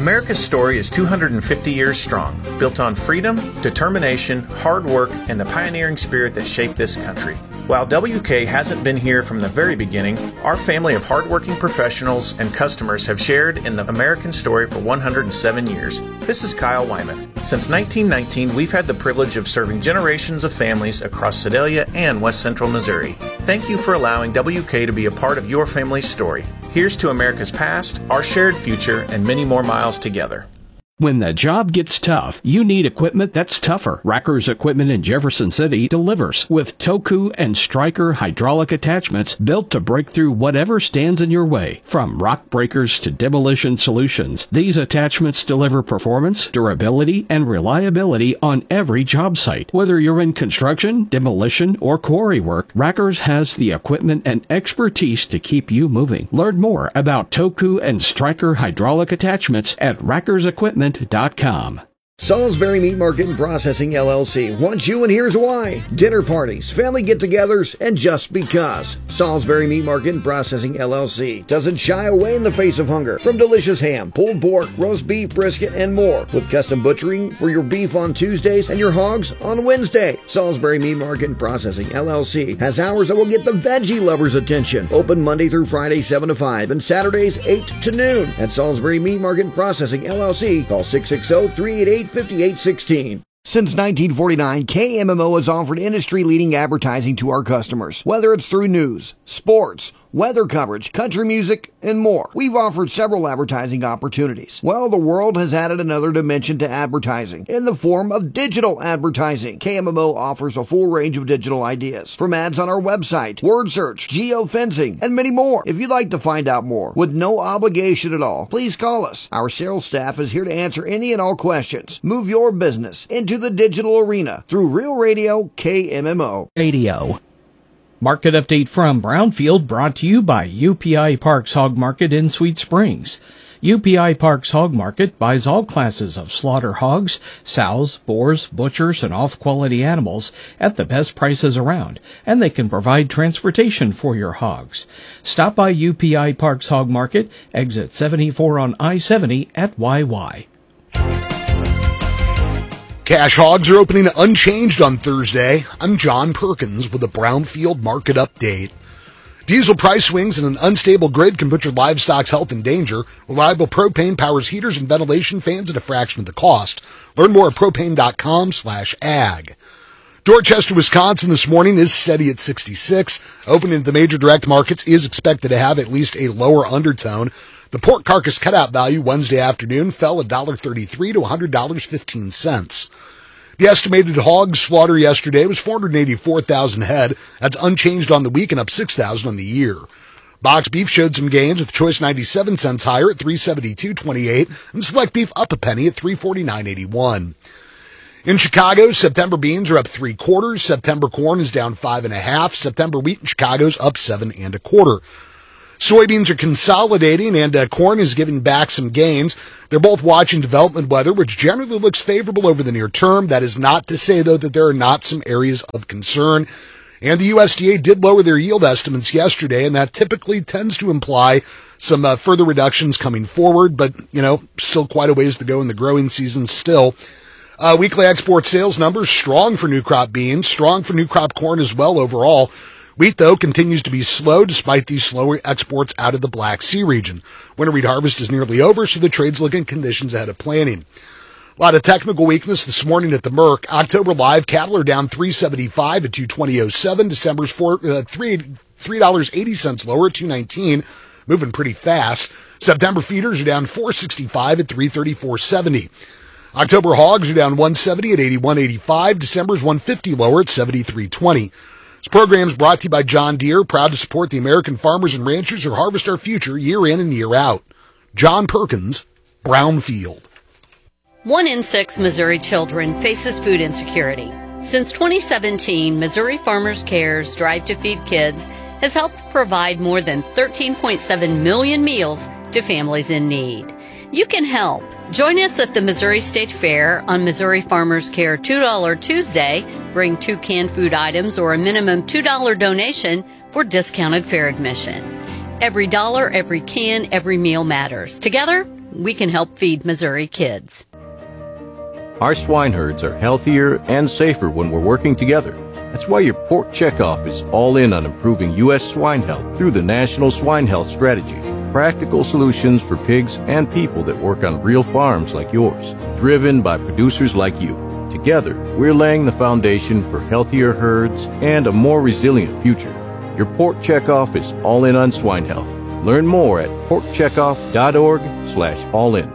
America's story is 250 years strong, built on freedom, determination, hard work, and the pioneering spirit that shaped this country. While WK hasn't been here from the very beginning, our family of hardworking professionals and customers have shared in the American story for 107 years. This is Kyle Wymuth. Since 1919, we've had the privilege of serving generations of families across Sedalia and West Central Missouri. Thank you for allowing WK to be a part of your family's story. Here's to America's past, our shared future, and many more miles together. When the job gets tough, you need equipment that's tougher. Racker's Equipment in Jefferson City delivers with Toku and Stryker hydraulic attachments built to break through whatever stands in your way. From rock breakers to demolition solutions, these attachments deliver performance, durability, and reliability on every job site. Whether you're in construction, demolition, or quarry work, Racker's has the equipment and expertise to keep you moving. Learn more about Toku and Stryker hydraulic attachments at rackersequipment.com. Salisbury Meat Market and Processing LLC wants you, and here's why. Dinner parties, family get-togethers, and just because. Salisbury Meat Market and Processing LLC doesn't shy away in the face of hunger. From delicious ham, pulled pork, roast beef, brisket, and more. With custom butchering for your beef on Tuesdays and your hogs on Wednesday. Salisbury Meat Market and Processing LLC has hours that will get the veggie lovers' attention. Open Monday through Friday 7 to 5 and Saturdays 8 to noon. At Salisbury Meat Market and Processing LLC, call 660-388-5816. Since 1949, KMMO has offered industry-leading advertising to our customers, whether it's through news, sports, weather coverage, country music, and more. We've offered several advertising opportunities. Well, the world has added another dimension to advertising in the form of digital advertising. KMMO offers a full range of digital ideas, from ads on our website, word search, geofencing, and many more. If you'd like to find out more with no obligation at all, please call us. Our sales staff is here to answer any and all questions. Move your business into the digital arena through Real Radio KMMO. Radio. Market update from Brownfield brought to you by UPI Parks Hog Market in Sweet Springs. UPI Parks Hog Market buys all classes of slaughter hogs, sows, boars, butchers, and off-quality animals at the best prices around, and they can provide transportation for your hogs. Stop by UPI Parks Hog Market, exit 74 on I-70 at YY. Cash hogs are opening unchanged on Thursday. I'm John Perkins with a Brownfield market update. Diesel price swings in an unstable grid can put your livestock's health in danger. Reliable propane powers heaters and ventilation fans at a fraction of the cost. Learn more at propane.com/ag. Dorchester, Wisconsin this morning is steady at 66. Opening at the major direct markets is expected to have at least a lower undertone. The pork carcass cutout value Wednesday afternoon fell $1.33 to $100.15. The estimated hog slaughter yesterday was 484,000 head. That's unchanged on the week and up 6,000 on the year. Box beef showed some gains with choice 97 cents higher at $372.28 and select beef up a penny at $349.81. In Chicago, September beans are up 3/4. September corn is down 5.5. September wheat in Chicago's up 7 1/4. Soybeans are consolidating, and corn is giving back some gains. They're both watching development weather, which generally looks favorable over the near term. That is not to say, though, that there are not some areas of concern. And the USDA did lower their yield estimates yesterday, and that typically tends to imply some further reductions coming forward, but, still quite a ways to go in the growing season still. Weekly export sales numbers strong for new crop beans, strong for new crop corn as well overall. Wheat, though, continues to be slow despite these slower exports out of the Black Sea region. Winter wheat harvest is nearly over, so the trade's looking at conditions ahead of planting. A lot of technical weakness this morning at the Merc. October live cattle are down $3.75 at $220.07. December's $3.80 lower at $2.19, moving pretty fast. September feeders are down $4.65 at $334.70. October hogs are down $1.70 at $81.85. December's $1.50 lower at $73.20. This program is brought to you by John Deere, proud to support the American farmers and ranchers who harvest our future year in and year out. John Perkins, Brownfield. 1 in 6 Missouri children faces food insecurity. Since 2017, Missouri Farmers Care's Drive to Feed Kids has helped provide more than 13.7 million meals to families in need. You can help. Join us at the Missouri State Fair on Missouri Farmers Care $2 Tuesday. Bring 2 canned food items or a minimum $2 donation for discounted fair admission. Every dollar, every can, every meal matters. Together, we can help feed Missouri kids. Our swine herds are healthier and safer when we're working together. That's why your pork checkoff is all in on improving U.S. swine health through the National Swine Health Strategy. Practical solutions for pigs and people that work on real farms like yours, driven by producers like you. Together, we're laying the foundation for healthier herds and a more resilient future. Your pork checkoff is all in on swine health. Learn more at porkcheckoff.org/all-in.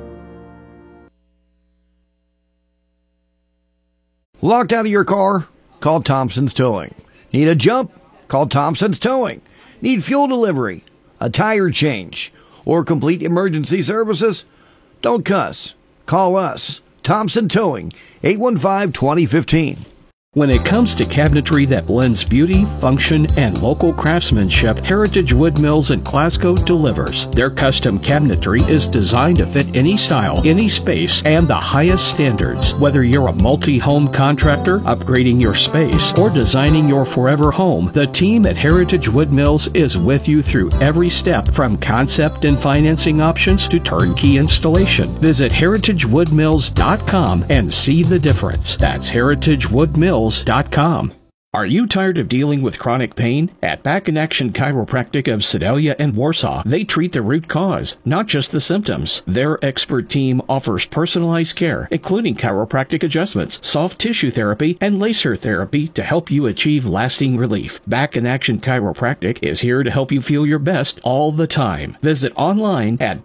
Locked out of your car? Call Thompson's Towing. Need a jump? Call Thompson's Towing. Need fuel delivery, a tire change, or complete emergency services? Don't cuss. Call us. Thompson Towing, 815-2015. When it comes to cabinetry that blends beauty, function, and local craftsmanship, Heritage Wood Mills in Glasgow delivers. Their custom cabinetry is designed to fit any style, any space, and the highest standards. Whether you're a multi-home contractor, upgrading your space, or designing your forever home, the team at Heritage Wood Mills is with you through every step, from concept and financing options to turnkey installation. Visit heritagewoodmills.com and see the difference. That's heritagewoodmills.com. Are you tired of dealing with chronic pain? At Back in Action Chiropractic of Sedalia and Warsaw, they treat the root cause, not just the symptoms. Their expert team offers personalized care, including chiropractic adjustments, soft tissue therapy, and laser therapy to help you achieve lasting relief. Back in Action Chiropractic is here to help you feel your best all the time. Visit online at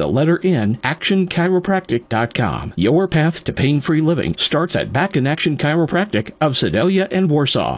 actionchiropractic.com. Your path to pain-free living starts at Back in Action Chiropractic of Sedalia and Warsaw.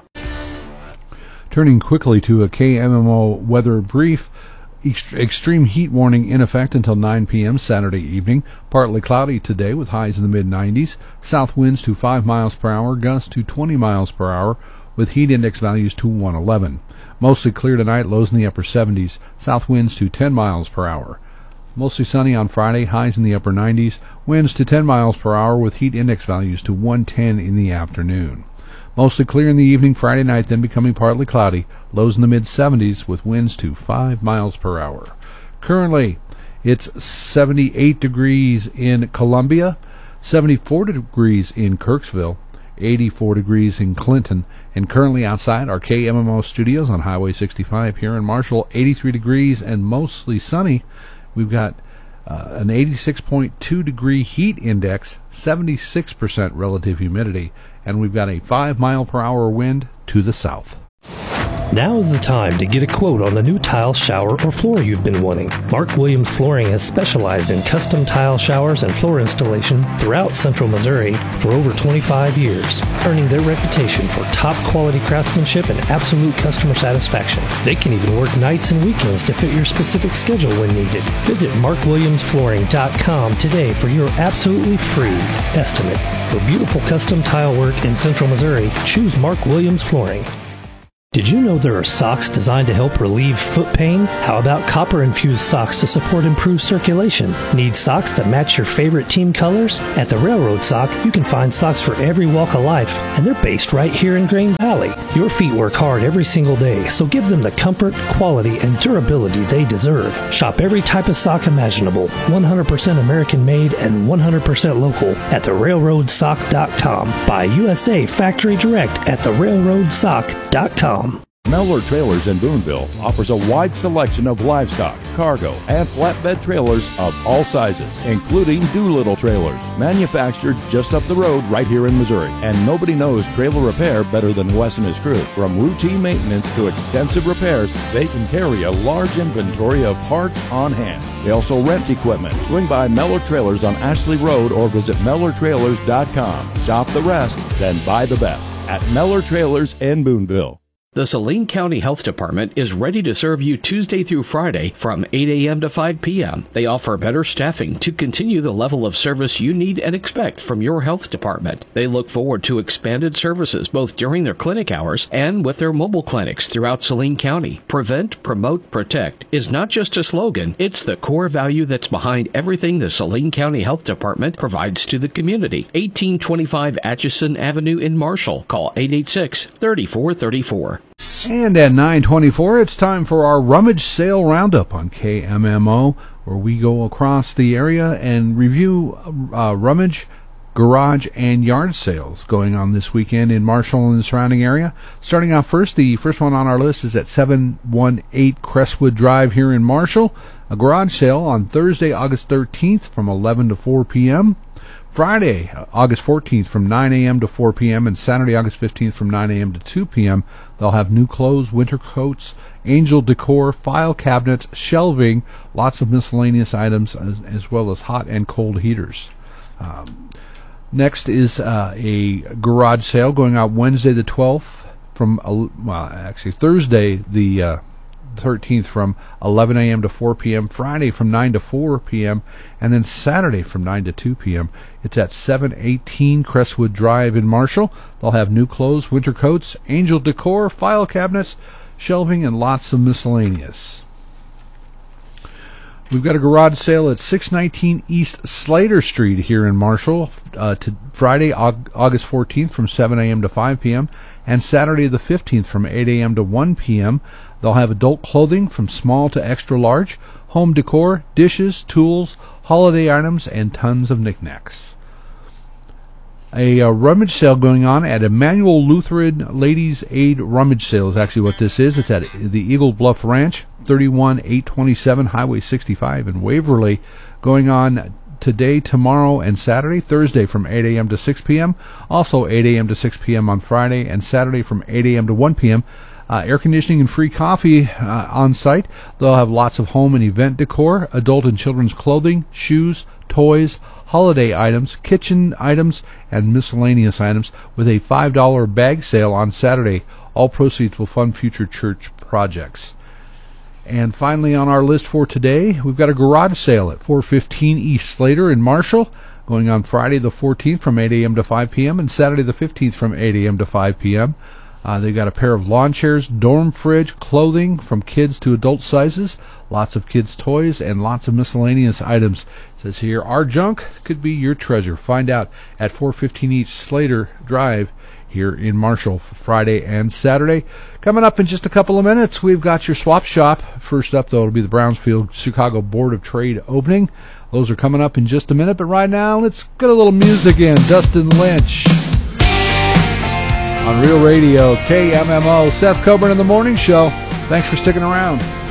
Turning quickly to a KMMO weather brief. Extreme heat warning in effect until 9 p.m. Saturday evening. Partly cloudy today with highs in the mid-90s. South winds to 5 miles per hour, gusts to 20 miles per hour with heat index values to 111. Mostly clear tonight, lows in the upper 70s. South winds to 10 miles per hour. Mostly sunny on Friday, highs in the upper 90s. Winds to 10 miles per hour with heat index values to 110 in the afternoon. Mostly clear in the evening Friday night, then becoming partly cloudy. Lows in the mid-70s with winds to 5 miles per hour. Currently, it's 78 degrees in Columbia, 74 degrees in Kirksville, 84 degrees in Clinton, and currently outside our KMMO studios on Highway 65 here in Marshall, 83 degrees and mostly sunny. We've got an 86.2 degree heat index, 76% relative humidity, and we've got a 5 mile per hour wind to the south. Now is the time to get a quote on the new tile, shower, or floor you've been wanting. Mark Williams Flooring has specialized in custom tile showers and floor installation throughout Central Missouri for over 25 years, earning their reputation for top quality craftsmanship and absolute customer satisfaction. They can even work nights and weekends to fit your specific schedule when needed. Visit markwilliamsflooring.com today for your absolutely free estimate. For beautiful custom tile work in Central Missouri, choose Mark Williams Flooring. Did you know there are socks designed to help relieve foot pain? How about copper-infused socks to support improved circulation? Need socks that match your favorite team colors? At the Railroad Sock, you can find socks for every walk of life, and they're based right here in Grain Valley. Your feet work hard every single day, so give them the comfort, quality, and durability they deserve. Shop every type of sock imaginable, 100% American-made and 100% local at therailroadsock.com. Buy USA Factory Direct at therailroadsock.com. Mellor Trailers in Boonville offers a wide selection of livestock, cargo, and flatbed trailers of all sizes, including Doolittle trailers, manufactured just up the road right here in Missouri. And nobody knows trailer repair better than Wes and his crew. From routine maintenance to extensive repairs, they can carry a large inventory of parts on hand. They also rent equipment. Swing by Mellor Trailers on Ashley Road or visit MellorTrailers.com. Shop the rest, then buy the best at Mellor Trailers in Boonville. The Saline County Health Department is ready to serve you Tuesday through Friday from 8 a.m. to 5 p.m. They offer better staffing to continue the level of service you need and expect from your health department. They look forward to expanded services both during their clinic hours and with their mobile clinics throughout Saline County. Prevent, promote, protect is not just a slogan, it's the core value that's behind everything the Saline County Health Department provides to the community. 1825 Atchison Avenue in Marshall. Call 886-3434. And at 9:24, it's time for our Rummage Sale Roundup on KMMO, where we go across the area and review rummage, garage, and yard sales going on this weekend in Marshall and the surrounding area. Starting out first, the first one on our list is at 718 Crestwood Drive here in Marshall. A garage sale on Thursday, August 13th from 11 to 4 p.m. Friday, August 14th from 9 a.m. to 4 p.m. and Saturday, August 15th from 9 a.m. to 2 p.m. They'll have new clothes, winter coats, angel decor, file cabinets, shelving, lots of miscellaneous items, as well as hot and cold heaters. Next is a garage sale going out Wednesday the 12th from, Thursday the 13th from 11 a.m. to 4 p.m., Friday from 9 to 4 p.m., and then Saturday from 9 to 2 p.m. It's at 718 Crestwood Drive in Marshall. They'll have new clothes, winter coats, angel decor, file cabinets, shelving, and lots of miscellaneous. We've got a garage sale at 619 East Slater Street here in Marshall, to Friday, August 14th from 7 a.m. to 5 p.m., and Saturday the 15th from 8 a.m. to 1 p.m. They'll have adult clothing from small to extra large, home decor, dishes, tools, holiday items, and tons of knickknacks. A rummage sale going on at Emmanuel Lutheran Ladies Aid Rummage Sale is actually what this is. It's at the Eagle Bluff Ranch, 31827 Highway 65 in Waverly, going on today, tomorrow, and Saturday. Thursday from 8 a.m. to 6 p.m., also 8 a.m. to 6 p.m. on Friday, and Saturday from 8 a.m. to 1 p.m. Air conditioning and free coffee on site. They'll have lots of home and event decor, adult and children's clothing, shoes, toys, holiday items, kitchen items, and miscellaneous items with a $5 bag sale on Saturday. All proceeds will fund future church projects. And finally on our list for today, we've got a garage sale at 415 East Slater in Marshall, going on Friday the 14th from 8 a.m. to 5 p.m. and Saturday the 15th from 8 a.m. to 5 p.m. They've got a pair of lawn chairs, dorm fridge, clothing from kids to adult sizes, lots of kids' toys, and lots of miscellaneous items. It says here, our junk could be your treasure. Find out at 415 East Slater Drive here in Marshall for Friday and Saturday. Coming up in just a couple of minutes, we've got your swap shop. First up, though, it'll be the Brownsfield Chicago Board of Trade opening. Those are coming up in just a minute, but right now, let's get a little music in. Dustin Lynch on Real Radio, KMMO. Seth Coburn in the Morning Show. Thanks for sticking around.